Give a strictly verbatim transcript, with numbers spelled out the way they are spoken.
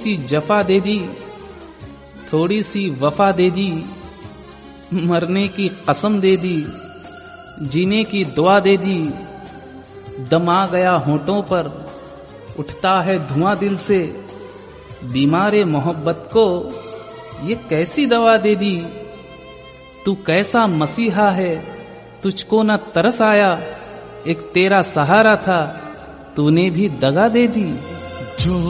सी जफा दे दी, थोड़ी सी वफा दे दी, मरने की कसम दे दी, जीने की दुआ दे दी। दम आ गया होठों पर, उठता है धुआं दिल से, बीमारे मोहब्बत को ये कैसी दवा दे दी। तू कैसा मसीहा है, तुझको न तरस आया, एक तेरा सहारा था, तूने भी दगा दे दी।